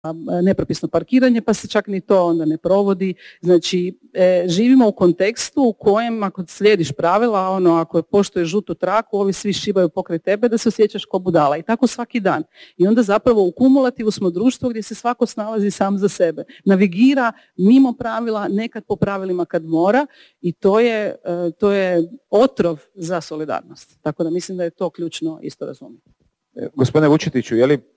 nepropisno parkiranje, pa se čak ni to onda ne provodi. Znači, živimo u kontekstu u kojem ako slijediš pravila, ako poštuješ žutu traku, ovi svi šibaju pokraj tebe da se osjećaš ko budala. I tako svaki dan. I onda zapravo u kumulativu smo društvo gdje se svako snalazi sam za sebe. Navigira mimo pravila, nekad po pravilima kad mora i to je otrov za solidarnost. Tako da mislim da je to ključno isto razumjeti. Gospodine Vučetiću, je li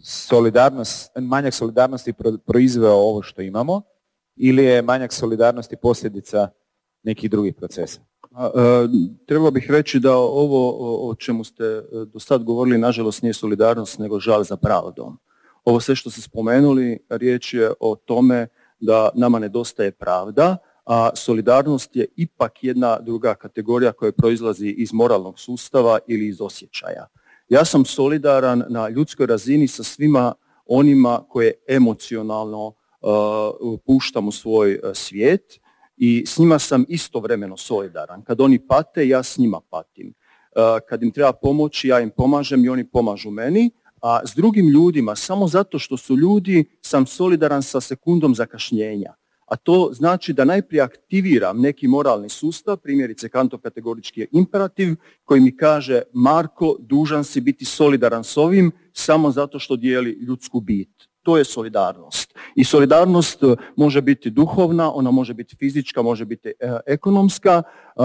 manjak solidarnosti proizveo ovo što imamo ili je manjak solidarnosti posljedica nekih drugih procesa? Trebao bih reći da ovo o čemu ste do sad govorili nažalost nije solidarnost nego žal za pravdom. Ovo sve što ste spomenuli riječ je o tome da nama nedostaje pravda, a solidarnost je ipak jedna druga kategorija koja proizlazi iz moralnog sustava ili iz osjećaja. Ja sam solidaran na ljudskoj razini sa svima onima koje emocionalno puštam u svoj svijet i s njima sam istovremeno solidaran. Kad oni pate, ja s njima patim. Kad im treba pomoći, ja im pomažem i oni pomažu meni, a s drugim ljudima, samo zato što su ljudi, sam solidaran sa sekundom zakašnjenja. A to znači da najprije aktiviram neki moralni sustav, primjerice kantokategorički imperativ, koji mi kaže Marko, dužan si biti solidaran s ovim samo zato što dijeli ljudsku bit. To je solidarnost. I solidarnost može biti duhovna, ona može biti fizička, može biti ekonomska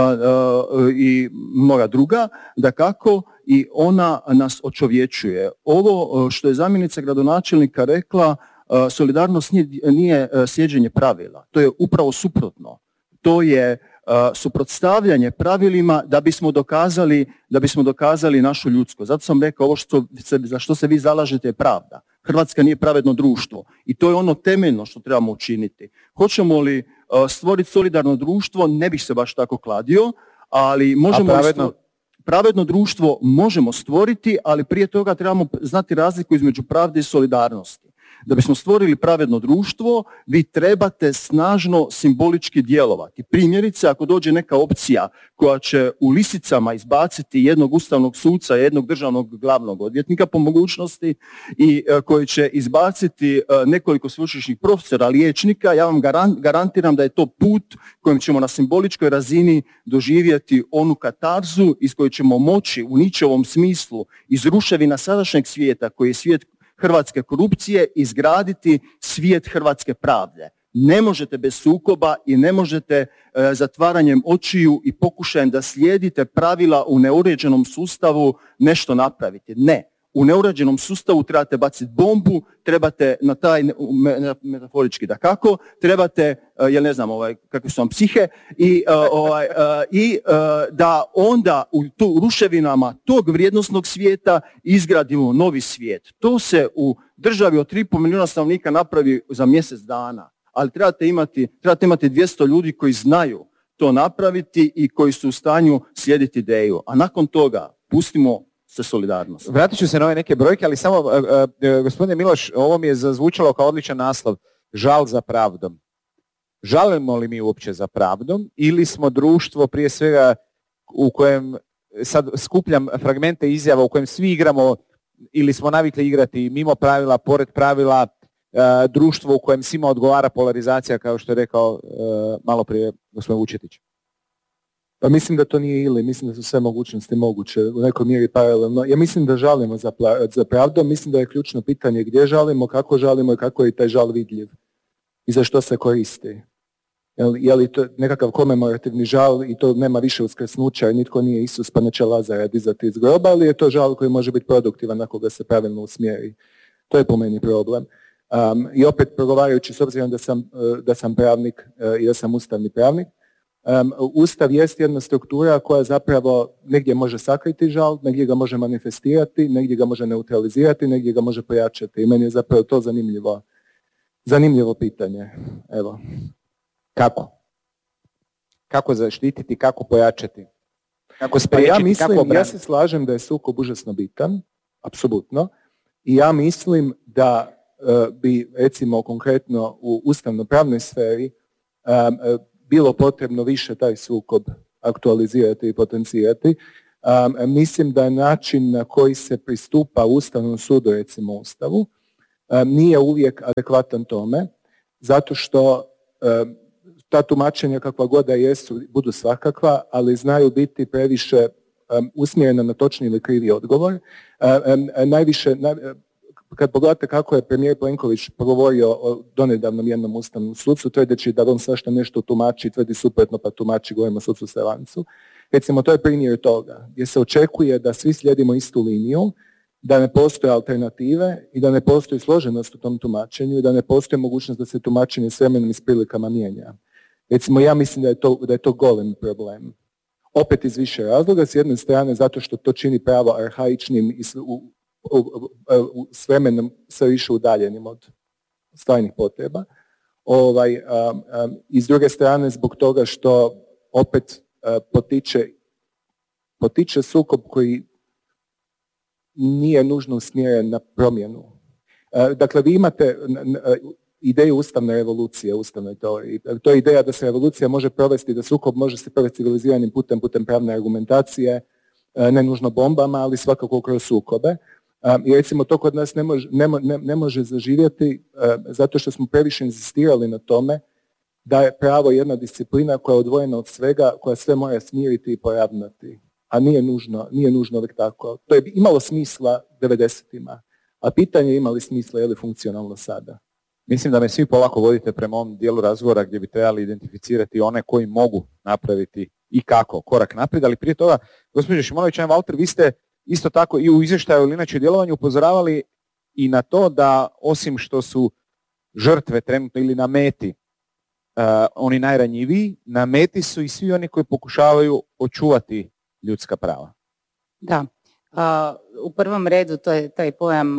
i mnoga druga, dakako, i ona nas očovječuje. Ovo što je zamjenica gradonačelnika rekla, solidarnost nije slijeđenje pravila. To je upravo suprotno. To je suprotstavljanje pravilima da bismo dokazali našu ljudskost. Zato sam rekao ovo za što se vi zalažete je pravda. Hrvatska nije pravedno društvo i to je ono temeljno što trebamo učiniti. Hoćemo li stvoriti solidarno društvo, ne bih se baš tako kladio, ali možemo pravedno društvo možemo stvoriti, ali prije toga trebamo znati razliku između pravde i solidarnosti. Da bismo stvorili pravedno društvo, vi trebate snažno simbolički djelovati. Primjerice, ako dođe neka opcija koja će u lisicama izbaciti jednog ustavnog suca, jednog državnog glavnog odvjetnika po mogućnosti i koji će izbaciti nekoliko sveučilišnih profesora, liječnika, ja vam garantiram da je to put kojim ćemo na simboličkoj razini doživjeti onu katarzu iz koje ćemo moći u ničevom smislu iz ruševina sadašnjeg svijeta koji je svijet hrvatske korupcije izgraditi svijet hrvatske pravde. Ne možete bez sukoba i ne možete zatvaranjem očiju i pokušajem da slijedite pravila u neuređenom sustavu nešto napraviti. Ne. U neuređenom sustavu trebate baciti bombu, trebate na taj, metaforički dakako, trebate, kakve su vam psihe, i da onda u ruševinama tog vrijednosnog svijeta izgradimo novi svijet. To se u državi od 3,5 milijuna stanovnika napravi za mjesec dana, ali trebate imati 200 ljudi koji znaju to napraviti i koji su u stanju slijediti ideju. A nakon toga pustimo sa solidarnost. Vratit ću se na ove neke brojke, ali samo, gospodine Miloš, ovo mi je zazvučalo kao odličan naslov. Žal za pravdom. Žalimo li mi uopće za pravdom ili smo društvo prije svega u kojem, sad skupljam fragmente izjava u kojem svi igramo ili smo navikli igrati mimo pravila, pored pravila, društvo u kojem svima odgovara polarizacija, kao što je rekao malo prije gospodin Vučetić? Pa mislim da to nije ili, mislim da su sve mogućnosti moguće, u nekoj mjeri paralelno. Ja mislim da žalimo za pravdom, mislim da je ključno pitanje gdje žalimo, kako žalimo i kako je taj žal vidljiv i za što se koristi. Je li to nekakav komemorativni žal i to nema više uskrsnuća i nitko nije Isus pa neće Lazara dizati iz groba, ali je to žal koji može biti produktivan ako ga se pravilno usmjeri. To je po meni problem. I opet progovarajući s obzirom da sam pravnik i da sam ustavni pravnik, Ustav jest jedna struktura koja zapravo negdje može sakriti žal, negdje ga može manifestirati, negdje ga može neutralizirati, negdje ga može pojačati. I meni je zapravo to zanimljivo pitanje. Evo. Kako? Kako zaštititi, kako pojačati? Kako spriječiti, kako obraniti? Ja se slažem da je sukob užasno bitan, apsolutno. I ja mislim da bi, recimo, konkretno u ustavno-pravnoj sferi bilo potrebno više taj sukob aktualizirati i potencijati. Mislim da je način na koji se pristupa Ustavnom sudu, recimo Ustavu, nije uvijek adekvatan tome, zato što ta tumačenja kakva god da jesu budu svakakva, ali znaju biti previše usmjerena na točni ili krivi odgovor. Kad pogledate kako je premijer Plenković progovorio o donedavnom jednom ustavnom sucu, tvrdeći da on svašta nešto tumači, tvrdi suprotno pa tumači, govorimo o sucu Selancu. Recimo, to je primjer toga, gdje se očekuje da svi slijedimo istu liniju, da ne postoje alternative i da ne postoji složenost u tom tumačenju i da ne postoji mogućnost da se tumačenje s vremenom i s prilikama mijenja. Recimo, ja mislim da je to golem problem. Opet iz više razloga, s jedne strane zato što to čini pravo arhaičnim i s vremenom sve više udaljenim od stvarnih potreba. I s druge strane zbog toga što opet potiče sukob koji nije nužno usmjeren na promjenu. Dakle, vi imate ideju ustavne revolucije, ustavnoj teoriji. To je ideja da se revolucija može provesti, da sukob može se provesti civiliziranim putem pravne argumentacije, ne nužno bombama, ali svakako kroz sukobe. I recimo to kod nas ne može zaživjeti zato što smo previše inzistirali na tome da je pravo jedna disciplina koja je odvojena od svega, koja sve mora smiriti i poravnati. A nije nužno uvijek tako. To je imalo smisla 90-ima, a pitanje je ima li smisla, je li funkcionalno sada. Mislim da me svi polako vodite prema ovom dijelu razgovora gdje bi trebali identificirati one koji mogu napraviti i kako korak naprijed, ali prije toga, gospođo Šimonović-Einwalter, vi ste isto tako i u izvještaju ili inače djelovanju upozoravali i na to da osim što su žrtve trenutno ili na meti oni najranjiviji, na meti su i svi oni koji pokušavaju očuvati ljudska prava. Da, u prvom redu to je taj pojam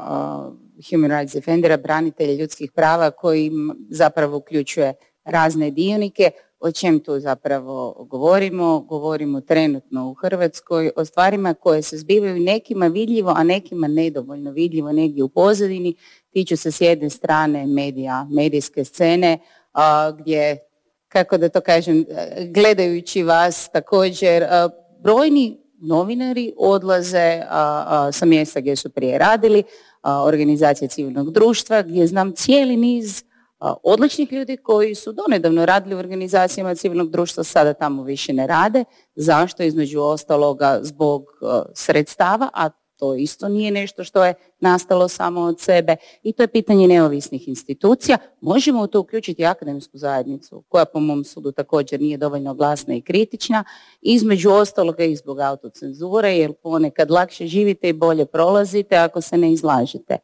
Human Rights Defendera, branitelja ljudskih prava, koji zapravo uključuje razne dionike. O čem tu zapravo govorimo? Govorimo trenutno u Hrvatskoj o stvarima koje se zbivaju nekima vidljivo, a nekima nedovoljno vidljivo negdje u pozadini. Tiču se s jedne strane medijske scene, gdje, kako da to kažem, gledajući vas također, brojni novinari odlaze sa mjesta gdje su prije radili, organizacije civilnog društva, gdje znam cijeli niz odličnih ljudi koji su donedavno radili u organizacijama civilnog društva, sada tamo više ne rade. Zašto? Između ostaloga zbog sredstava, a to isto nije nešto što je nastalo samo od sebe, i to je pitanje neovisnih institucija. Možemo u to uključiti akademsku zajednicu, koja po mom sudu također nije dovoljno glasna i kritična, između ostaloga i zbog autocenzure, jer ponekad lakše živite i bolje prolazite ako se ne izlažete.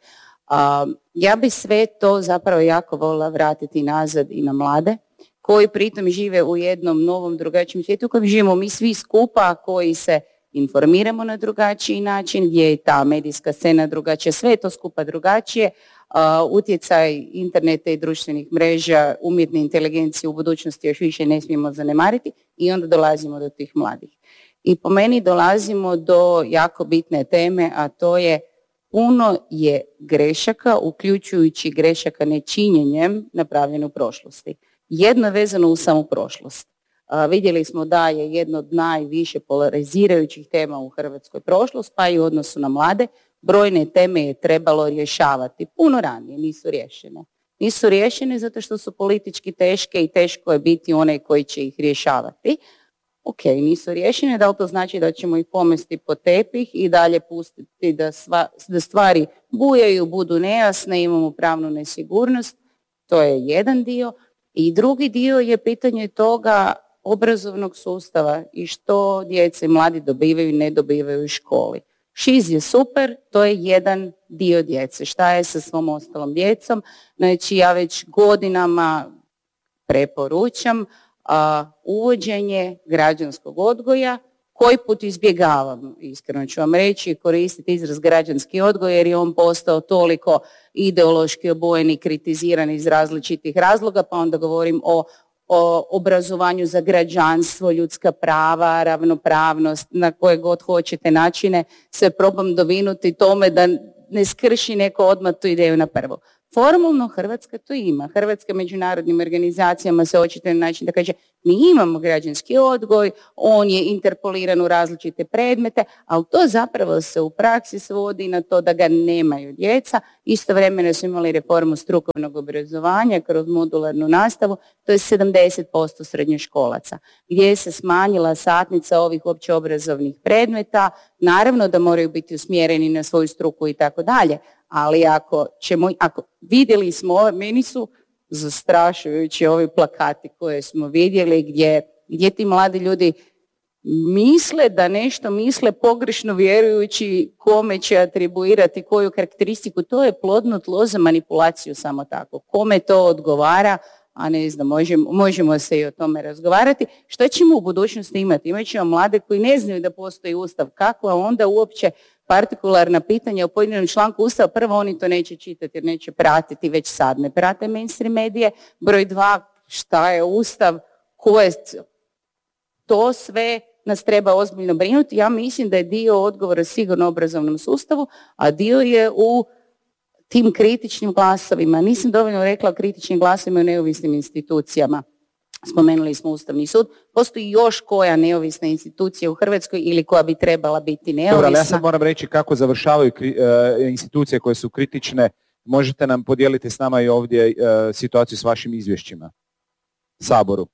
Ja bi sve to zapravo jako voljela vratiti nazad i na mlade, koji pritom žive u jednom novom, drugačijem svijetu u kojem živimo mi svi skupa, koji se informiramo na drugačiji način, gdje je ta medijska scena drugačija, sve je to skupa drugačije. Utjecaj interneta i društvenih mreža, umjetne inteligencije u budućnosti još više ne smijemo zanemariti, i onda dolazimo do tih mladih. I po meni dolazimo do jako bitne teme, a to je puno je grešaka, uključujući grešaka nečinjenjem, napravljeno u prošlosti. Jedno je vezano u samu prošlost. Vidjeli smo da je jedno od najviše polarizirajućih tema u Hrvatskoj prošlost, pa i u odnosu na mlade. Brojne teme je trebalo rješavati puno ranije, nisu riješene. Nisu riješene zato što su politički teške i teško je biti onaj koji će ih rješavati. Ok, nisu riješene, da li to znači da ćemo ih pomesti pod tepih i dalje pustiti da stvari bujaju, budu nejasne, imamo pravnu nesigurnost? To je jedan dio. I drugi dio je pitanje toga obrazovnog sustava i što djece i mladi dobivaju i ne dobivaju u školi. Šiz je super, to je jedan dio djece. Šta je sa svom ostalom djecom? Znači, ja već godinama preporučam uvođenje građanskog odgoja, koji put izbjegavam, iskreno ću vam reći, koristiti izraz građanski odgoj, jer je on postao toliko ideološki obojen i kritiziran iz različitih razloga, pa onda govorim o obrazovanju za građanstvo, ljudska prava, ravnopravnost, na koje god hoćete načine se probam dovinuti tome da ne skrši neko odmah tu ideju na prvo. Formalno Hrvatska to ima. Hrvatska međunarodnim organizacijama se očituje na način da kaže mi imamo građanski odgoj, on je interpoliran u različite predmete, ali to zapravo se u praksi svodi na to da ga nemaju djeca. Istovremeno su imali reformu strukovnog obrazovanja kroz modularnu nastavu, to je 70% srednjoškolaca, gdje se smanjila satnica ovih općeobrazovnih predmeta, naravno da moraju biti usmjereni na svoju struku i tako dalje, ali ako vidjeli smo, meni su zastrašujući ovi plakati koje smo vidjeli gdje ti mladi ljudi misle da nešto misle pogrešno vjerujući kome će atribuirati koju karakteristiku, to je plodno tlo za manipulaciju samo tako. Kome to odgovara, a ne znam, možemo se i o tome razgovarati. Što ćemo u budućnosti imati? Imat ćemo mlade koji ne znaju da postoji Ustav. Kakva onda uopće partikularna pitanja u pojedinom članku Ustava? Prvo, oni to neće čitati jer neće pratiti, već sad ne prate mainstream medije. Broj 2, šta je Ustav? To sve nas treba ozbiljno brinuti. Ja mislim da je dio odgovora sigurno u obrazovnom sustavu, a dio je u tim kritičnim glasovima. Nisam dovoljno rekla o kritičnim glasovima u neovisnim institucijama. Spomenuli smo Ustavni sud. Postoji još koja neovisna institucija u Hrvatskoj ili koja bi trebala biti neovisna? Dobro, ali ja sad moram reći kako završavaju institucije koje su kritične. Možete nam podijeliti s nama i ovdje situaciju s vašim izvješćima Saboru.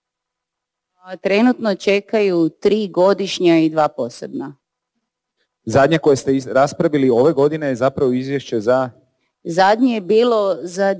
Trenutno čekaju 3 godišnja i 2 posebna. Zadnje koje ste raspravili ove godine je zapravo izvješće za... Zadnje je bilo za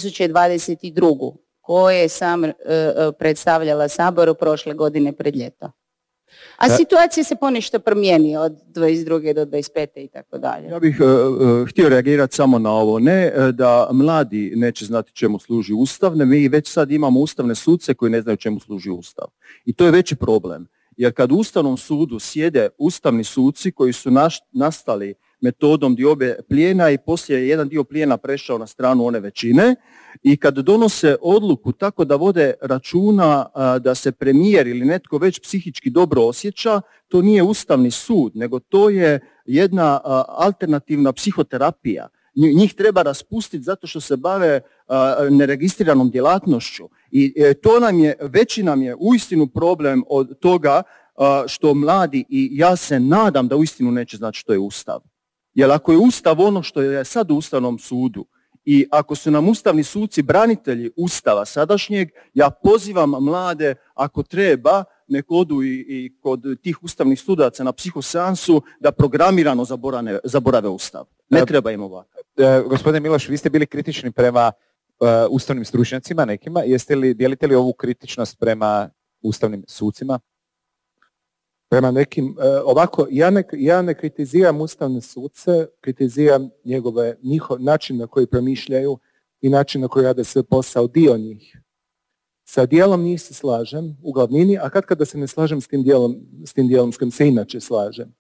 2022. koje sam predstavljala Saboru prošle godine pred ljeto. A situacija se ponešto promijeni od 22. do 25. i tako dalje. Ja bih htio reagirati samo na ovo. Ne da mladi neće znati čemu služi Ustav, ne, mi već sad imamo ustavne suce koji ne znaju čemu služi Ustav. I to je veći problem. Jer kad u Ustavnom sudu sjede ustavni suci koji su nastali metodom diobe plijena i poslije je jedan dio plijena prešao na stranu one većine i kad donose odluku tako da vode računa da se premijer ili netko već psihički dobro osjeća, to nije Ustavni sud, nego to je jedna alternativna psihoterapija. Njih treba raspustiti zato što se bave neregistriranom djelatnošću i veći nam je uistinu problem od toga što mladi, i ja se nadam da uistinu neće znati što je Ustav. Jer ako je Ustav ono što je sad u Ustavnom sudu i ako su nam ustavni suci branitelji Ustava sadašnjeg, ja pozivam mlade ako treba nek odu i kod tih ustavnih sudaca na psihoseansu da programirano zaborave Ustav. Ne treba im ovako. Gospodine Miloš, vi ste bili kritični prema ustavnim stručnjacima nekima. Dijelite li ovu kritičnost prema ustavnim sucima? Prema nekim, ovako, ja ne kritiziram ustavne suce, kritiziram njihov način na koji promišljaju i način na koji rade svoj posao, dio njih. Sa dijelom njih se slažem u glavnini, a kada se ne slažem s tim dijelom s kojim se inače slažem.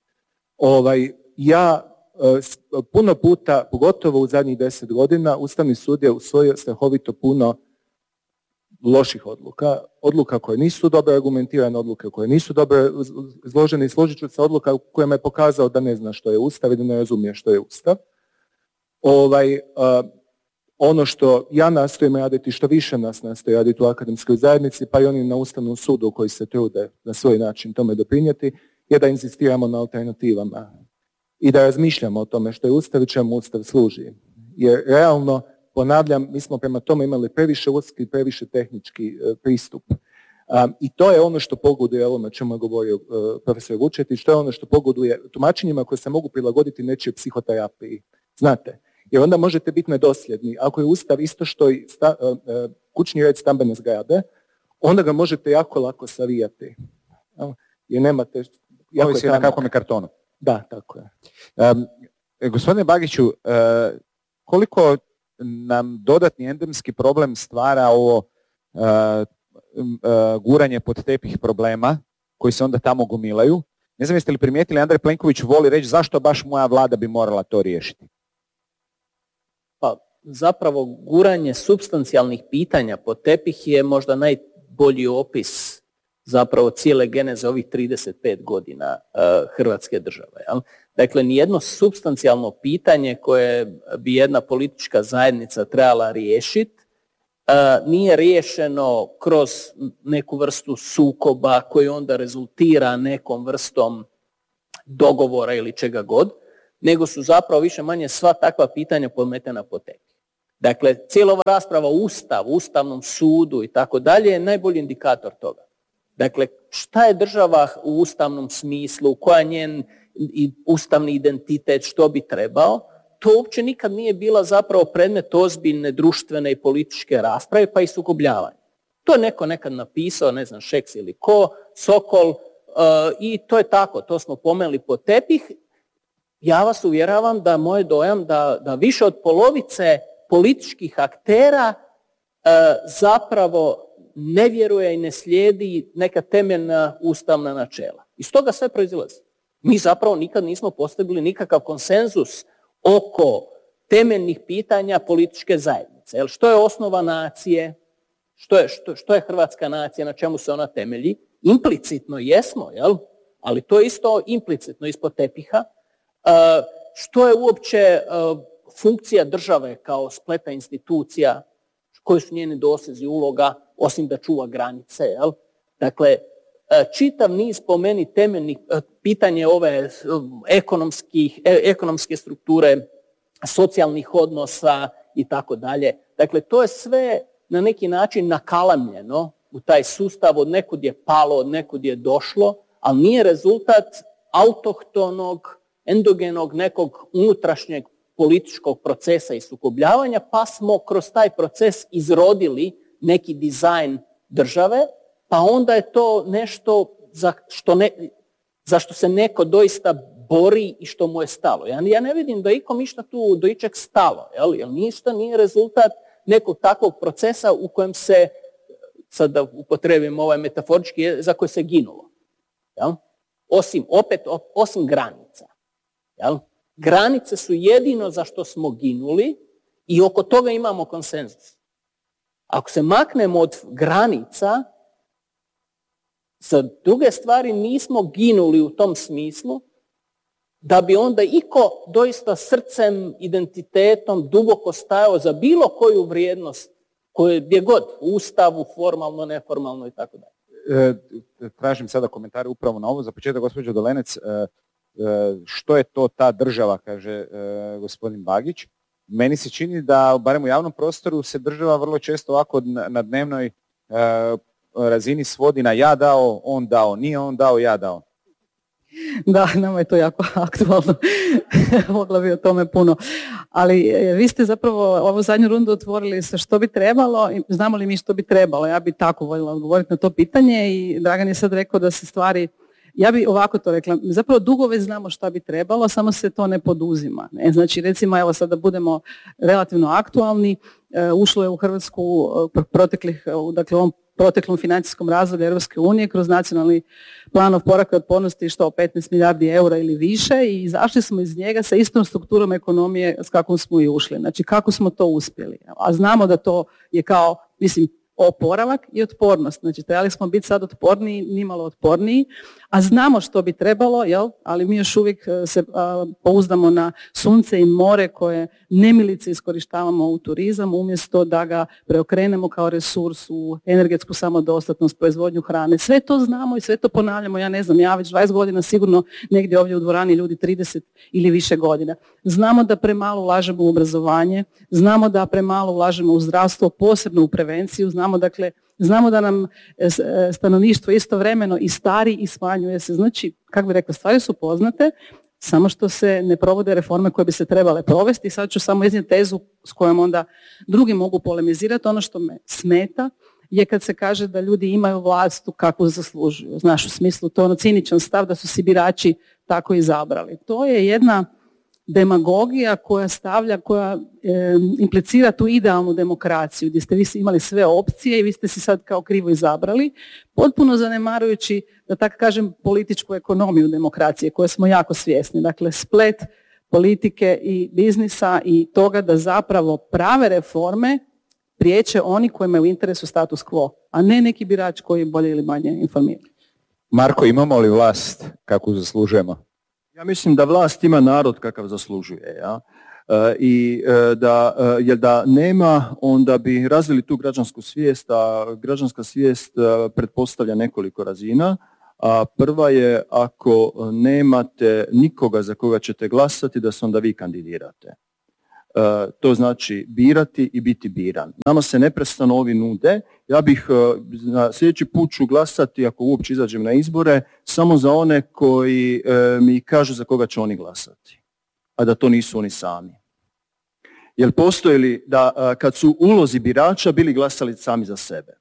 Ja puno puta, pogotovo u zadnjih 10 godina, Ustavni sud je usvojio strahovito puno loših odluka koje nisu dobro argumentirane, odluke koje nisu dobro izložene i složit ću se odluka u kojima je pokazao da ne zna što je Ustav i da ne razumije što je Ustav. Ono što ja nastojim raditi, što više nas nastoji raditi u akademskoj zajednici, pa i oni na Ustavnom sudu koji se trude na svoj način tome doprinijeti, je da inzistiramo na alternativama i da razmišljamo o tome što je Ustav i čemu Ustav služi. Jer realno, ponavljam, mi smo prema tome imali previše uski i previše tehnički pristup. I to je ono što pogoduje ovome čemu je govorio profesor Vučetić, to je ono što pogoduje tumačenjima koje se mogu prilagoditi nečijoj psihoterapiji. Znate, jer onda možete biti nedosljedni. Ako je Ustav isto što i kućni red stambene zgrade, onda ga možete jako lako savijati. Jer nemate... Ovisi na kakvom je kartonu. Da, tako je. Gospodine Bagiću, koliko nam dodatni endemski problem stvara ovo guranje pod tepih problema koji se onda tamo gomilaju? Ne znam jeste li primijetili, Andrej Plenković voli reći zašto baš moja vlada bi morala to riješiti? Pa zapravo guranje supstancijalnih pitanja pod tepih je možda najbolji opis zapravo cijele geneze ovih 35 godina Hrvatske države. Jel? Dakle, nijedno supstancijalno pitanje koje bi jedna politička zajednica trebala riješiti nije riješeno kroz neku vrstu sukoba koji onda rezultira nekom vrstom dogovora ili čega god, nego su zapravo više manje sva takva pitanja podmetena pod tepih. Dakle, cijela ova rasprava o Ustavu, Ustavnom sudu i tako dalje je najbolji indikator toga. Dakle, šta je država u ustavnom smislu, koja je njen ustavni identitet, što bi trebao, to uopće nikad nije bila zapravo predmet ozbiljne društvene i političke rasprave, pa i sukobljavanja. To je neko nekad napisao, ne znam, Šeks ili ko, Sokol, i to je tako, to smo pomeli pod tepih. Ja vas uvjeravam da moj dojam da više od polovice političkih aktera zapravo ne vjeruje i ne slijedi neka temeljna ustavna načela. Iz toga sve proizilazi. Mi zapravo nikad nismo postavili nikakav konsenzus oko temeljnih pitanja političke zajednice. Jel, što je osnova nacije? Što je hrvatska nacija? Na čemu se ona temelji? Implicitno jesmo, jel? Ali to je isto implicitno ispod tepiha. Što je uopće funkcija države kao spleta institucija? Koji su njeni dosezi, uloga, osim da čuva granice? Jel? Dakle, čitav niz po meni temeljnih pitanja ove ekonomske strukture, socijalnih odnosa i tako dalje. Dakle, to je sve na neki način nakalamljeno u taj sustav, od nekud je palo, od nekud je došlo, ali nije rezultat autohtonog, endogenog nekog unutrašnjeg političkog procesa i sukobljavanja, pa smo kroz taj proces izrodili neki dizajn države, pa onda je to nešto za što se neko doista bori i što mu je stalo. Ja ne vidim da ikom išta tu do ičeg stalo, jer ništa nije rezultat nekog takvog procesa u kojem se, sad da upotrebim ovaj metaforički, za koje se ginulo. Jel? Osim granica. Jel? Granice su jedino za što smo ginuli i oko toga imamo konsenzus. Ako se maknemo od granica, za druge stvari nismo ginuli u tom smislu da bi onda iko doista srcem, identitetom duboko stajao za bilo koju vrijednost, gdje god, u Ustavu, formalno, neformalno i tako dalje. Tražim sada komentare upravo na ovo. Za početak, gospođo Dolenec, što je to ta država, kaže gospodin Bagić. Meni se čini da, barem u javnom prostoru, se država vrlo često ovako na dnevnoj razini svodi na ja dao, on dao, nije on dao, ja dao. Da, nama je to jako aktualno. Mogla bi o tome puno. Ali vi ste zapravo ovu zadnju rundu otvorili sa što bi trebalo i znamo li mi što bi trebalo. Ja bi tako voljela odgovoriti na to pitanje i Dragan je sad rekao da se stvari, ja bi ovako to rekla, zapravo dugo već znamo šta bi trebalo, samo se to ne poduzima. Ne? Znači recimo evo sad da budemo relativno aktualni, ušlo je u Hrvatsku proteklih, dakle u ovom proteklom financijskom razdoblju Europske unije kroz nacionalni plan oporavka i otpornosti što 15 milijardi eura ili više i izašli smo iz njega sa istom strukturom ekonomije s kakvom smo i ušli. Znači kako smo to uspjeli. A znamo da to je kao, mislim, oporavak i otpornost. Znači trebali smo biti sad otporniji, nimalo otporniji, a znamo što bi trebalo, jel? Ali mi još uvijek se pouzdamo na sunce i more koje nemilice iskorištavamo u turizam umjesto da ga preokrenemo kao resurs u energetsku samodostatnost, proizvodnju hrane. Sve to znamo i sve to ponavljamo, ja ne znam, ja već 20 godina sigurno negdje ovdje u dvorani ljudi 30 ili više godina. Znamo da premalo ulažemo u obrazovanje, znamo da premalo ulažemo u zdravstvo, posebno u prevenciju, znamo da nam stanovništvo istovremeno i stari i smanjuje se. Znači, kako bih rekla, stvari su poznate, samo što se ne provode reforme koje bi se trebale provesti. I sad ću samo iznijeti tezu s kojom onda drugi mogu polemizirati. Ono što me smeta je kad se kaže da ljudi imaju vlast kakvu zaslužuju. Znaš, u smislu, to je ono ciničan stav da su si birači tako izabrali. To je jedna demagogija koja implicira tu idealnu demokraciju gdje ste vi imali sve opcije i vi ste si sad kao krivo izabrali, potpuno zanemarujući, da tako kažem, političku ekonomiju demokracije koje smo jako svjesni. Dakle, splet politike i biznisa i toga da zapravo prave reforme priječe oni koji imaju u interesu status quo, a ne neki birač koji je bolje ili manje informiran. Marko, imamo li vlast kakvu zaslužujemo? Ja mislim da vlast ima narod kakav zaslužuje, ja? Jer da nema, onda bi razvili tu građansku svijest, a građanska svijest pretpostavlja nekoliko razina. A prva je, ako nemate nikoga za koga ćete glasati, da se onda vi kandidirate. To znači birati i biti biran. Nama se neprestano ovi nude. Ja bih na sljedeći put ću glasati, ako uopće izađem na izbore, samo za one koji mi kažu za koga će oni glasati, a da to nisu oni sami. Jer postoji li da kad su ulozi birača bili glasali sami za sebe?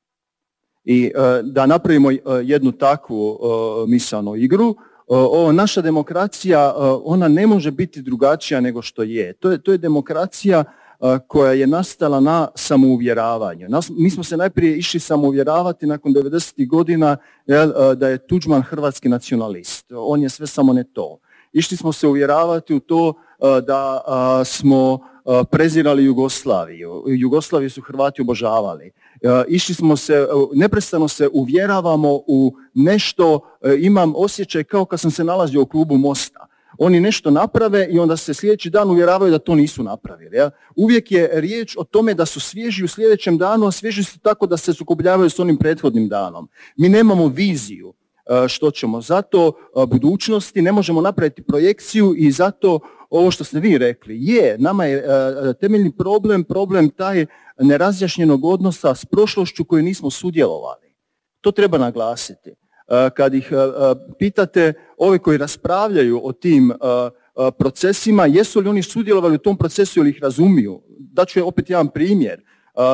I da napravimo jednu takvu misaonu igru, naša demokracija, ona ne može biti drugačija nego što je. To je demokracija koja je nastala na samouvjeravanju. Mi smo se najprije išli samouvjeravati nakon 90. godina da je Tuđman hrvatski nacionalist. On je sve samo ne to. Išli smo se uvjeravati u to da smo prezirali Jugoslaviju. Jugoslaviju su Hrvati obožavali. Išli smo se, neprestano se uvjeravamo u nešto, imam osjećaj kao kad sam se nalazio u klubu Mosta. Oni nešto naprave i onda se sljedeći dan uvjeravaju da to nisu napravili. Ja? Uvijek je riječ o tome da su svježi u sljedećem danu, a svježi su tako da se sukobljavaju s onim prethodnim danom. Mi nemamo viziju što ćemo. Zato budućnosti ne možemo napraviti projekciju i zato ovo što ste vi rekli, nama je temeljni problem taj nerazjašnjenog odnosa s prošlošću koju nismo sudjelovali. To treba naglasiti. Kad ih pitate ove koji raspravljaju o tim procesima, jesu li oni sudjelovali u tom procesu ili ih razumiju? Daću opet jedan primjer.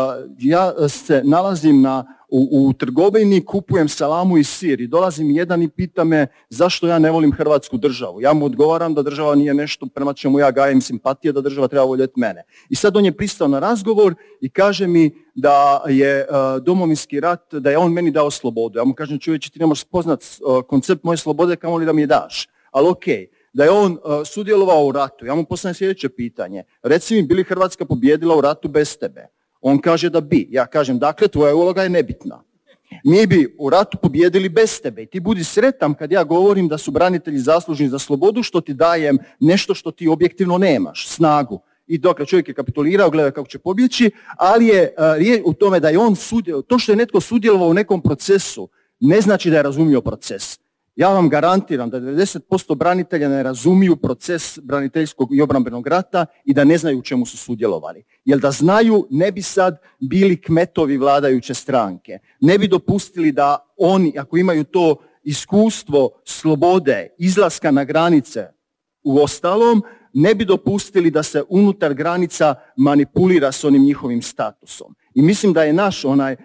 Ja se nalazim u trgovini, kupujem salamu i sir i dolazim jedan i pita me zašto ja ne volim Hrvatsku državu. Ja mu odgovaram da država nije nešto prema čemu ja gajem simpatije, da država treba voljeti mene. I sad on je pristao na razgovor i kaže mi da je Domovinski rat, da je on meni dao slobodu. Ja mu kažem, čovječe, ti ne možeš spoznat koncept moje slobode, kamoli da mi je daš. Ali okej. Da je on sudjelovao u ratu. Ja mu postavljam sljedeće pitanje. Reci mi, bi li Hrvatska pobijedila u ratu bez tebe? On kaže da bi. Ja kažem, dakle, tvoja uloga je nebitna. Mi bi u ratu pobijedili bez tebe. I ti budi sretan kad ja govorim da su branitelji zaslužni za slobodu, što ti dajem nešto što ti objektivno nemaš, snagu. I dok čovjek je kapitulirao, gleda kako će pobjeći, ali je u tome da je on sudjelovao. To što je netko sudjelovao u nekom procesu ne znači da je razumio proces. Ja vam garantiram da 90% branitelja ne razumiju proces braniteljskog i obrambenog rata i da ne znaju u čemu su sudjelovali. Jer da znaju, ne bi sad bili kmetovi vladajuće stranke. Ne bi dopustili da oni, ako imaju to iskustvo slobode, izlaska na granice u ostalom, ne bi dopustili da se unutar granica manipulira s onim njihovim statusom. I mislim da je naš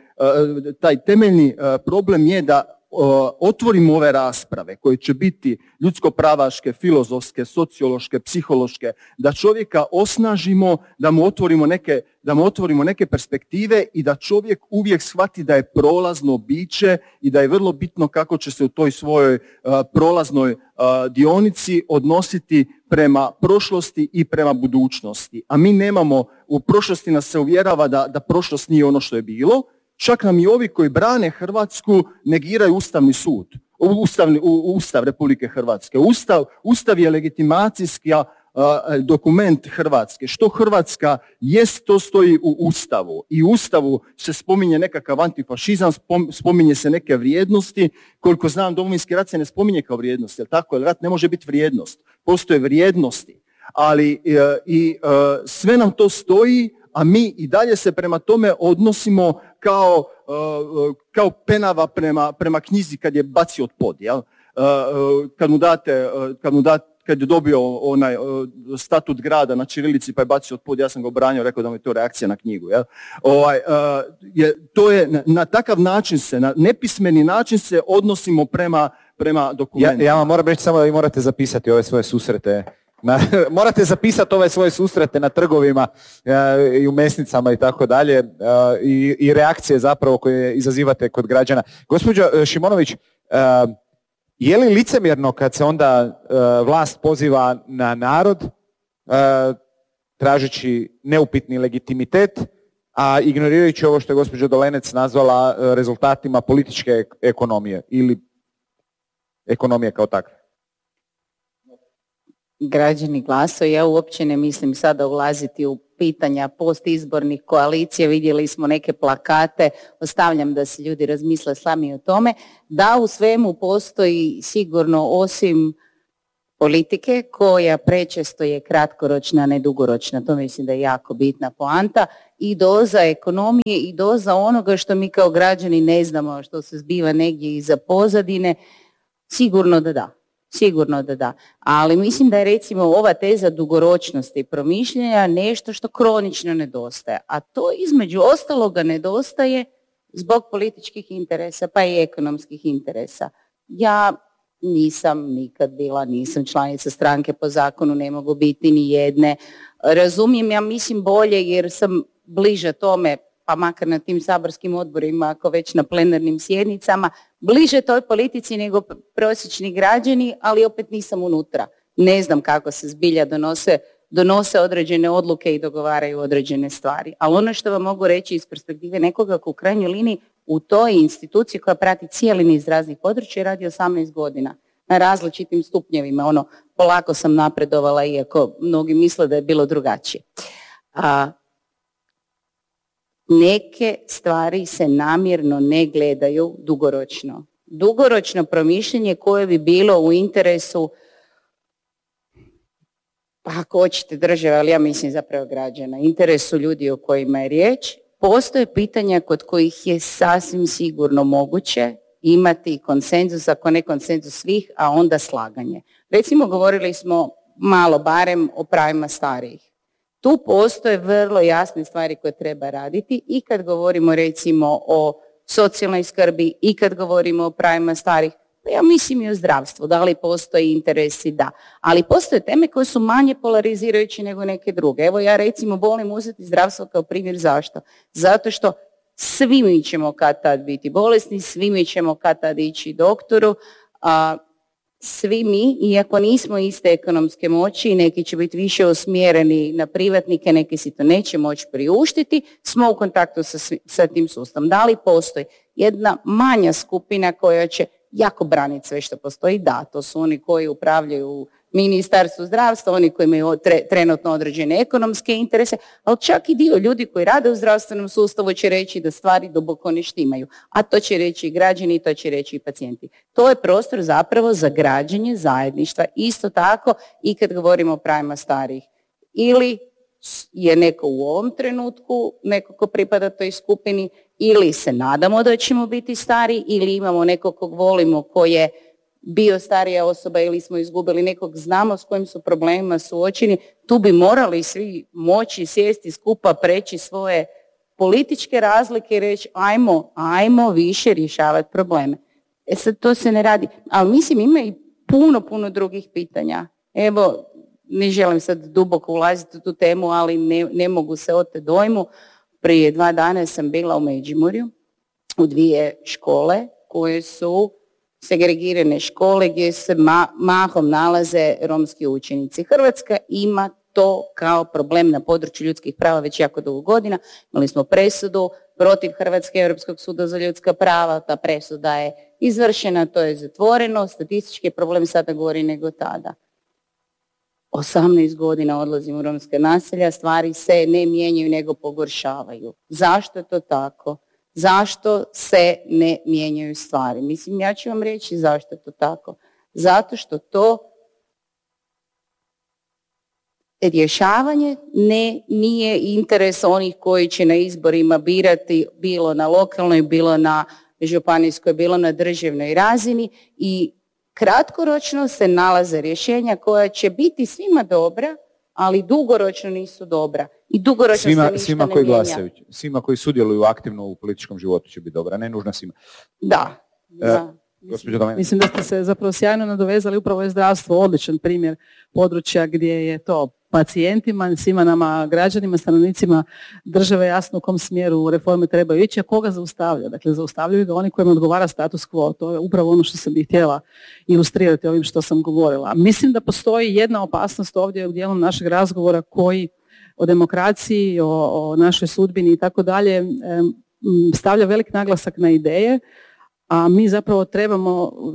taj temeljni problem je da otvorimo ove rasprave koje će biti ljudsko-pravaške, filozofske, sociološke, psihološke, da čovjeka osnažimo, da mu otvorimo neke perspektive i da čovjek uvijek shvati da je prolazno biće i da je vrlo bitno kako će se u toj svojoj prolaznoj dionici odnositi prema prošlosti i prema budućnosti. A mi nemamo, u prošlosti nas se uvjerava da prošlost nije ono što je bilo. Čak nam i ovi koji brane Hrvatsku negiraju Ustavni sud, Ustav Republike Hrvatske. Ustav je legitimacijski dokument Hrvatske. Što Hrvatska jest, to stoji u Ustavu. I u Ustavu se spominje nekakav antifašizam, spominje se neke vrijednosti. Koliko znam, Domovinski rat se ne spominje kao vrijednost, jer tako, jer rat ne može biti vrijednost. Postoje vrijednosti, ali sve nam to stoji, a mi i dalje se prema tome odnosimo kao penava prema knjizi kad je bacio od pod. Jel? Kad je dobio onaj statut grada na ćirilici pa je bacio od pod, ja sam ga obranio, rekao da mi je to reakcija na knjigu. Jel? To je na takav način na nepismeni način se odnosimo prema dokumentima. Ja vam moram reći samo da vi morate zapisati ove svoje susrete. Morate zapisati ove svoje susrete na trgovima i u mesnicama i tako dalje i reakcije zapravo koje izazivate kod građana. Gospođo Šimonović, je li licemjerno kad se onda vlast poziva na narod tražeći neupitni legitimitet, a ignorirajući ovo što je gospođa Dolenec nazvala rezultatima političke ekonomije ili ekonomije kao takve? građani glasaju. Ja uopće ne mislim sada ulaziti u pitanja postizbornih koalicija. Vidjeli smo neke plakate, ostavljam da se ljudi razmisle sami o tome, da u svemu postoji sigurno osim politike koja prečesto je kratkoročna, a ne dugoročna. To mislim da je jako bitna poanta. I doza ekonomije i doza onoga što mi kao građani ne znamo, što se zbiva negdje iza pozadine, sigurno da da. Sigurno da da. Ali mislim da je recimo ova teza dugoročnosti promišljanja nešto što kronično nedostaje. A to između ostaloga nedostaje zbog političkih interesa pa i ekonomskih interesa. Ja nisam nikad bila, nisam članica stranke, po zakonu ne mogu biti ni jedne. Razumijem, ja mislim bolje jer sam bliže tome, pa makar na tim saborskim odborima, ako već na plenarnim sjednicama, bliže toj politici nego prosječni građani, ali opet nisam unutra. Ne znam kako se zbilja donose određene odluke i dogovaraju određene stvari. Ali ono što vam mogu reći iz perspektive nekoga ko u krajnjoj liniji u toj instituciji koja prati cijeli niz raznih područja radi 18 godina na različitim stupnjevima. Polako sam napredovala, iako mnogi misle da je bilo drugačije. Neke stvari se namjerno ne gledaju dugoročno. Dugoročno promišljanje koje bi bilo u interesu, pa ako hoćete države, ali ja mislim zapravo građana, interesu ljudi o kojima je riječ, postoje pitanja kod kojih je sasvim sigurno moguće imati konsenzus, ako ne konsenzus svih, a onda slaganje. Recimo, govorili smo malo barem o pravima starijih. Tu postoje vrlo jasne stvari koje treba raditi i kad govorimo recimo o socijalnoj skrbi i kad govorimo o pravima starih, pa ja mislim i o zdravstvu, da li postoji interesi, da. Ali postoje teme koje su manje polarizirajuće nego neke druge. Evo ja recimo volim uzeti zdravstvo kao primjer. Zašto? Zato što svi mi ćemo kad tad biti bolesni, svi mi ćemo kad tad ići doktoru, svi mi, iako nismo iste ekonomske moći, neki će biti više usmjereni na privatnike, neki si to neće moći priuštiti, smo u kontaktu sa tim sustavom. Da li postoji jedna manja skupina koja će jako braniti sve što postoji? Da, to su oni koji upravljaju Ministarstvu zdravstva, oni koji imaju trenutno određene ekonomske interese, ali čak i dio ljudi koji rade u zdravstvenom sustavu će reći da stvari duboko ne štimaju. A to će reći i građani, to će reći i pacijenti. To je prostor zapravo za građenje zajedništva. Isto tako i kad govorimo o pravima starijih. Ili je neko u ovom trenutku, neko ko pripada toj skupini, ili se nadamo da ćemo biti stari, ili imamo nekog kog volimo ko je bio starija osoba ili smo izgubili nekog, znamo s kojim su problemima suočeni, tu bi morali svi moći sjesti skupa, preći svoje političke razlike i reći ajmo više rješavati probleme. Sad to se ne radi, ali mislim ima i puno drugih pitanja. Evo, ne želim sad duboko ulaziti u tu temu, ali ne mogu se oteti dojmu. Prije 2 dana sam bila u Međimurju u 2 škole koje su segregirane škole gdje se mahom nalaze romski učenici. Hrvatska ima to kao problem na području ljudskih prava već jako dugo godina. Imali smo presudu protiv Hrvatske Europskog suda za ljudska prava, ta presuda je izvršena, to je zatvoreno, statistički problem sada gori nego tada. 18 godina odlazim u romske naselja, stvari se ne mijenjaju nego pogoršavaju. Zašto je to tako? Zašto se ne mijenjaju stvari? Mislim, ja ću vam reći zašto je to tako. Zato što to rješavanje nije interes onih koji će na izborima birati bilo na lokalnoj, bilo na županijskoj, bilo na državnoj razini i kratkoročno se nalaze rješenja koja će biti svima dobra, ali dugoročno nisu dobra. I dugoročno se ništa svima ne koji mijenja. Glasaju, svima koji sudjeluju aktivno u političkom životu će biti dobra, ne nužno svima. Da. Mislim da ste se zapravo sjajno nadovezali, upravo je zdravstvo odličan primjer područja gdje je to pacijentima, svima nama građanima, stanovnicima države jasno u kom smjeru reforme trebaju ići, a koga zaustavlja. Dakle, zaustavljaju ga oni kojima odgovara status quo. To je upravo ono što sam bih htjela ilustrirati ovim što sam govorila. Mislim da postoji jedna opasnost ovdje u dijelu našeg razgovora koji o demokraciji, o našoj sudbini i tako dalje stavlja velik naglasak na ideje, a mi zapravo trebamo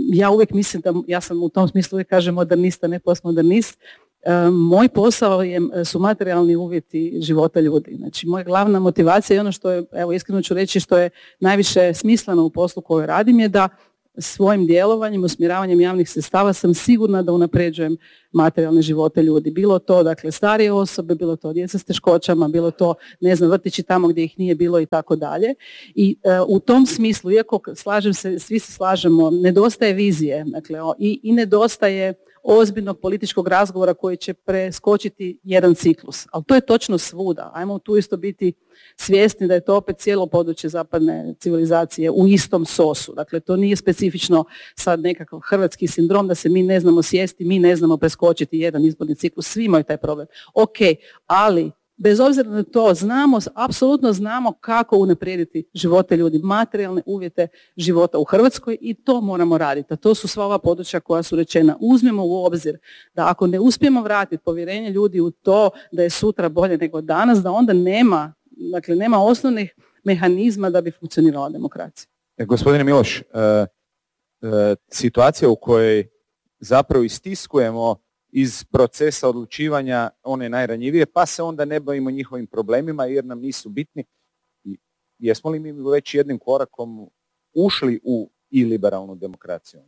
ja uvijek mislim da, ja sam u tom smislu uvijek kažem modernista, ne postmodernist, moj posao su materijalni uvjeti života ljudi. Znači, moja glavna motivacija je ono što je, evo iskreno ću reći, što je najviše smisleno u poslu koju radim je da svojim djelovanjem, usmjeravanjem javnih sredstava sam sigurna da unapređujem materijalne živote ljudi. Bilo to, dakle, starije osobe, bilo to djeca s teškoćama, bilo to, ne znam, vrtići tamo gdje ih nije bilo i tako dalje. I u tom smislu, iako slažem se, svi se slažemo, nedostaje vizije, dakle, i nedostaje ozbiljnog političkog razgovora koji će preskočiti jedan ciklus. Ali to je točno svuda. Ajmo tu isto biti svjesni da je to opet cijelo područje zapadne civilizacije u istom sosu. Dakle, to nije specifično sad nekakav hrvatski sindrom da se mi ne znamo sjesti, mi ne znamo preskočiti jedan izborni ciklus. Svi imaju taj problem. Ok, ali bez obzira na to apsolutno znamo kako unaprijediti živote ljudi, materijalne uvjete života u Hrvatskoj i to moramo raditi. A to su sva ova područja koja su rečena. Uzmemo u obzir da ako ne uspijemo vratiti povjerenje ljudi u to da je sutra bolje nego danas, da onda nema osnovnih mehanizma da bi funkcionirala demokracija. Gospodine Miloš, situacija u kojoj zapravo istiskujemo iz procesa odlučivanja one najranjivije, pa se onda ne bavimo njihovim problemima jer nam nisu bitni. Jesmo li mi već jednim korakom ušli u iliberalnu demokraciju?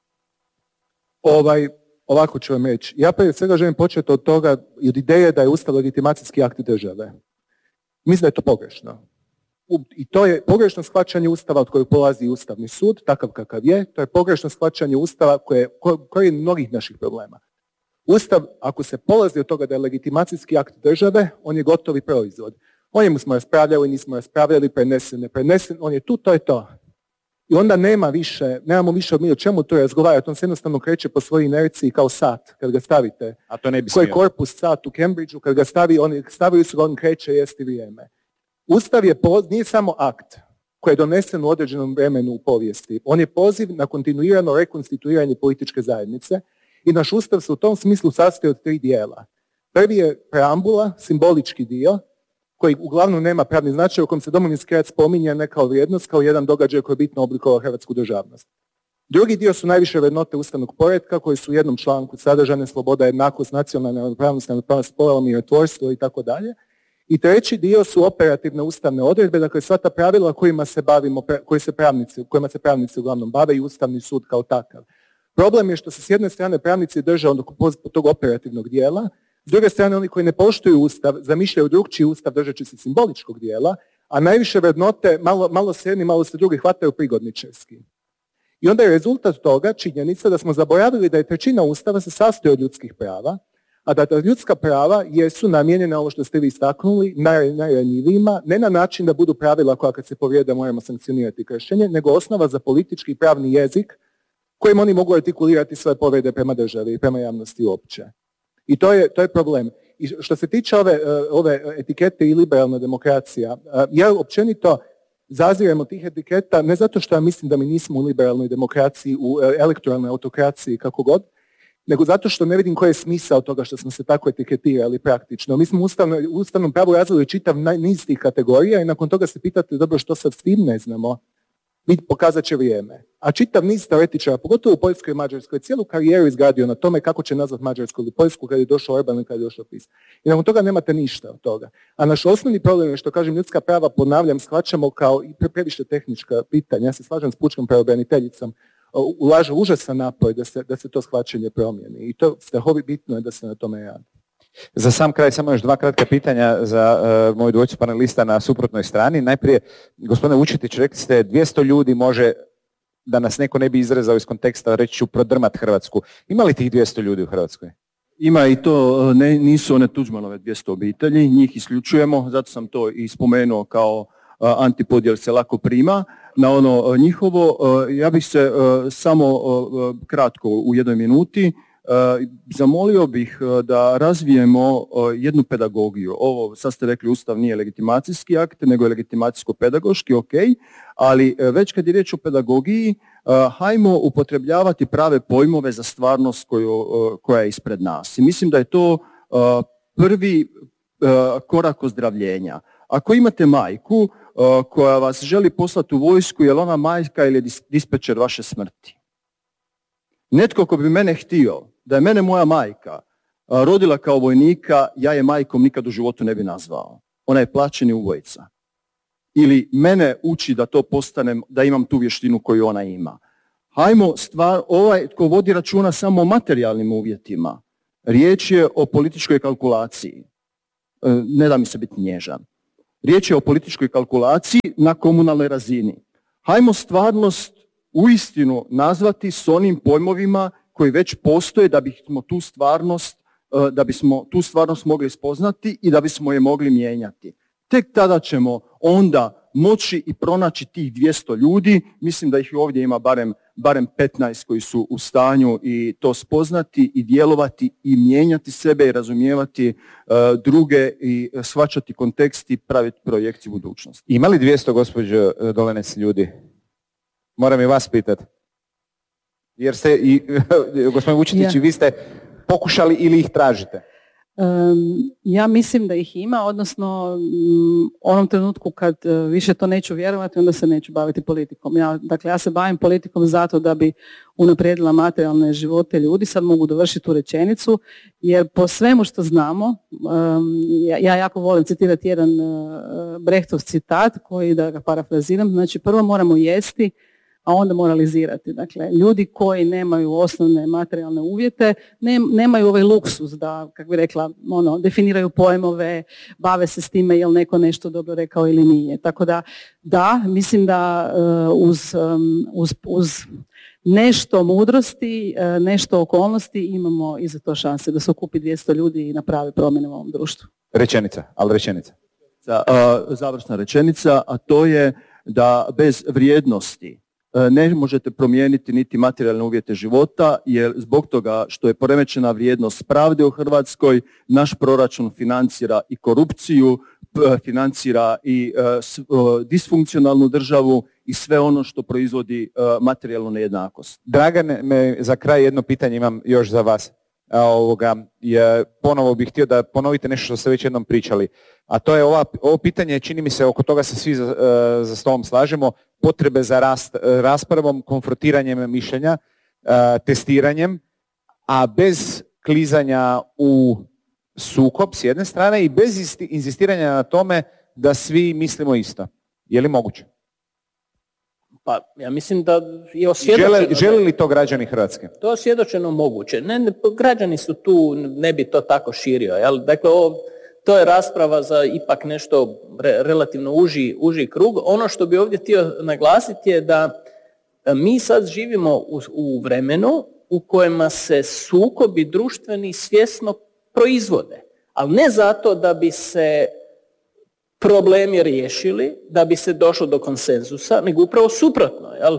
Ovako ću vam reći. Ja prije svega želim početi od toga i od ideje da je Ustav legitimacijski akt države. Mislim da je to pogrešno. I to je pogrešno shvaćanje Ustava od kojeg polazi Ustavni sud, takav kakav je. To je pogrešno shvaćanje Ustava koje je mnogih naših problema. Ustav, ako se polazi od toga da je legitimacijski akt države, on je gotovi proizvod. O njemu smo raspravljali, nismo raspravljali, prenesen, on je tu, to je to. I onda nemamo više mi o čemu tu razgovarati, on se jednostavno kreće po svojoj inerciji kao sat, kad ga stavite. A to ne bi koji korpus sat u Cambridgeu, kad ga stavili su ga, on kreće jesti vrijeme. Ustav nije samo akt koji je donesen u određenom vremenu u povijesti. On je poziv na kontinuirano rekonstituiranje političke zajednice i naš Ustav se u tom smislu sastoji od 3 dijela. Prvi je preambula, simbolički dio, koji uglavnom nema pravni značaj, u kojem se Domovinski rat spominje ne kao vrijednost, kao jedan događaj koji je bitno oblikovao hrvatsku državnost. Drugi dio su najviše vrednote ustavnog poretka, koji su u jednom članku sadržane: sloboda, jednakost, nacionalna ravnopravnost, spolova, mirotvorstvo i tako dalje. I treći dio su operativne ustavne odredbe, dakle sva ta pravila kojima se pravnici uglavnom bave i Ustavni sud kao takav. Problem je što se s jedne strane pravnici drže tog operativnog dijela, s druge strane oni koji ne poštuju Ustav, zamišljaju drukčiji Ustav držeći se simboličkog dijela, a najviše vrednote malo se jedni, malo se drugi hvataju prigodničarski. I onda je rezultat toga činjenica da smo zaboravili da je trećina Ustava se sastoji od ljudskih prava, a da ta ljudska prava jesu namijenjena, ovo što ste vi istaknuli, najranjivijima, ne na način da budu pravila koja kad se povrijede moramo sankcionirati kršenje, nego osnova za politički i pravni jezik kojim oni mogu artikulirati svoje povrede prema državi i prema javnosti uopće. I to je problem. I što se tiče ove etikete i liberalna demokracija, ja općenito zazirem od tih etiketa ne zato što ja mislim da mi nismo u liberalnoj demokraciji, u elektoralnoj autokraciji, kako god, nego zato što ne vidim koji je smisao toga što smo se tako etiketirali praktično. Mi smo u ustavnom pravu razvili čitav niz tih kategorija i nakon toga se pitate dobro što sad s tim ne znamo. Mi pokazat će vrijeme. A čitav niz teoretičara, pogotovo u Poljskoj i Mađarskoj, cijelu karijeru izgradio na tome kako će nazvat Mađarsku ili Poljsku kad je došao Orban i kad je došao PiS. I nakon toga nemate ništa od toga. A naš osnovni problem je što, kažem, ljudska prava, ponavljam, shvaćamo kao i previše tehnička pitanja. Ja se slažem s pučkom pravobraniteljicom, ulaže užasan napor da se to shvaćanje promijeni. I to strahovi bitno je da se na tome radi. Za sam kraj samo još 2 kratka pitanja za moju dvojicu panelista na suprotnoj strani. Najprije, gospodine Vučetić, rekli ste 200 ljudi može, da nas neko ne bi izrezao iz konteksta, reći ću prodrmat Hrvatsku. Ima li tih 200 ljudi u Hrvatskoj? Ima i to, nisu one Tuđmanove 200 obitelji, njih isključujemo, zato sam to i spomenuo kao antipod jer se lako prima. Na ono njihovo, ja bih se samo kratko u 1 minuti zamolio bih da razvijemo jednu pedagogiju. Ovo, sad ste rekli, Ustav nije legitimacijski akt, nego je legitimacijsko-pedagoški, ok, ali već kad je riječ o pedagogiji, hajmo upotrebljavati prave pojmove za stvarnost koja je ispred nas. I mislim da je to prvi korak ozdravljenja. Ako imate majku koja vas želi poslati u vojsku, je li ona majka ili je dispečer vaše smrti? Netko ko bi mene htio, da je mene moja majka rodila kao vojnika, ja je majkom nikad u životu ne bi nazvao. Ona je plaćeni ubojica. Ili mene uči da to postanem, da imam tu vještinu koju ona ima. Hajmo ovaj tko vodi računa samo o materijalnim uvjetima. Riječ je o političkoj kalkulaciji. Ne da mi se biti nježan. Riječ je o političkoj kalkulaciji na komunalnoj razini. Hajmo stvarnost uistinu nazvati s onim pojmovima koji već postoje da bismo tu stvarnost mogli spoznati i da bismo je mogli mijenjati. Tek tada ćemo onda moći i pronaći tih 200 ljudi, mislim da ih ovdje ima barem 15 koji su u stanju i to spoznati i djelovati i mijenjati sebe i razumijevati druge i shvaćati kontekst i praviti projekciju budućnosti. Ima li 200, gospođo Dolenec, ljudi? Moram i vas pitati. Jer ste, gospodin Vučetić, vi ste pokušali ili ih tražite? Ja mislim da ih ima, odnosno u onom trenutku kad više to neću vjerovati, onda se neću baviti politikom. Ja se bavim politikom zato da bi unaprijedila materijalne živote ljudi. Sad mogu dovršiti tu rečenicu, jer po svemu što znamo, ja jako volim citirati jedan Brechtov citat koji, da ga parafraziram, znači prvo moramo jesti, a onda moralizirati. Dakle, ljudi koji nemaju osnovne materijalne uvjete, nemaju ovaj luksuz da, kako bi rekla, definiraju pojmove, bave se s time je li neko nešto dobro rekao ili nije. Tako da, mislim da uz nešto mudrosti, nešto okolnosti imamo i za to šanse da se okupi 200 ljudi i napravi promjene u ovom društvu. Rečenica. Završna rečenica, a to je da bez vrijednosti ne možete promijeniti niti materijalne uvjete života, jer zbog toga što je poremećena vrijednost pravde u Hrvatskoj, naš proračun financira i korupciju, financira i disfunkcionalnu državu i sve ono što proizvodi materijalnu nejednakost. Dragane, za kraj jedno pitanje imam još za vas. Ponovo bih htio da ponovite nešto što ste već jednom pričali. A to je ovo pitanje, čini mi se, oko toga se svi za stolom slažemo, potrebe za raspravom, konfrontiranjem mišljenja, testiranjem, a bez klizanja u sukob s jedne strane i bez inzistiranja na tome da svi mislimo isto. Je li moguće? Pa ja mislim da je osvjedočeno... Žele li to građani Hrvatske? To je osvjedočeno moguće. Građani su tu, ne bi to tako širio. Jel? Dakle, to je rasprava za ipak nešto relativno uži krug. Ono što bi ovdje htio naglasiti je da mi sad živimo u vremenu u kojima se sukobi društveni svjesno proizvode. Ali ne zato da bi se problemi riješili, da bi se došlo do konsenzusa, nego upravo suprotno. Jel?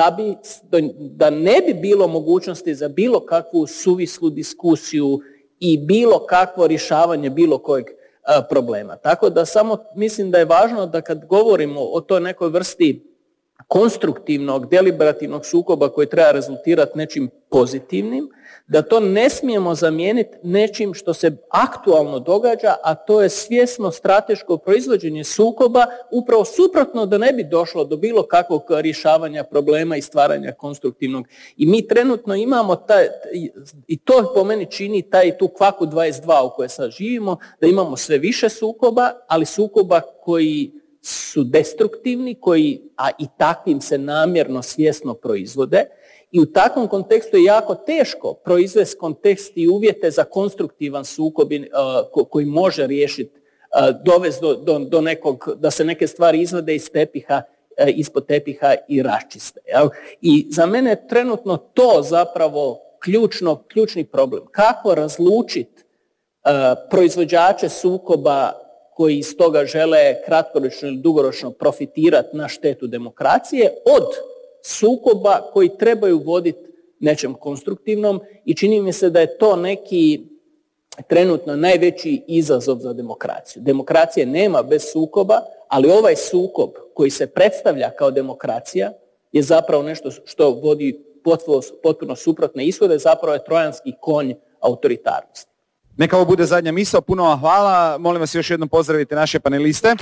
Da ne bi bilo mogućnosti za bilo kakvu suvislu diskusiju i bilo kakvo rješavanje bilo kojeg problema. Tako da samo mislim da je važno da kad govorimo o toj nekoj vrsti konstruktivnog, deliberativnog sukoba koji treba rezultirati nečim pozitivnim, da to ne smijemo zamijeniti nečim što se aktualno događa, a to je svjesno strateško proizvođenje sukoba, upravo suprotno da ne bi došlo do bilo kakvog rješavanja problema i stvaranja konstruktivnog. I mi trenutno imamo i to po meni čini tu kvaku 22 u kojoj sad živimo, da imamo sve više sukoba, ali sukoba koji su destruktivni, a i takvim se namjerno svjesno proizvode. I u takvom kontekstu je jako teško proizvesti kontekst i uvjete za konstruktivan sukob koji može riješiti, dovesti do nekog, da se neke stvari izvade ispod tepiha i raščiste. I za mene je trenutno to zapravo ključni problem. Kako razlučiti proizvođače sukoba koji iz toga žele kratkoročno ili dugoročno profitirati na štetu demokracije od sukoba koji trebaju voditi nečem konstruktivnom i čini mi se da je to neki trenutno najveći izazov za demokraciju. Demokracije nema bez sukoba, ali ovaj sukob koji se predstavlja kao demokracija je zapravo nešto što vodi potpuno suprotne ishode, zapravo je trojanski konj autoritarnosti. Neka ovo bude zadnja misao, puno vam hvala. Molim vas još jednom pozdravite naše paneliste.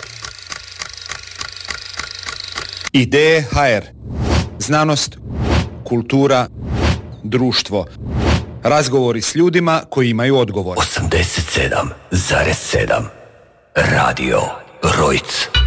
Ideje HR. Znanost, kultura, društvo. Razgovori s ljudima koji imaju odgovor. 87,7 Radio Rojc.